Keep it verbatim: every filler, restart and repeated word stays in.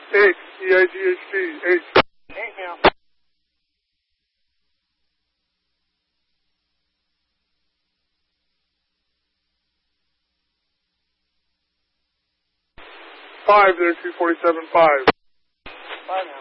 Eight, E I G H T, eight. Eight now. Five there, two forty-seven, five. Five now.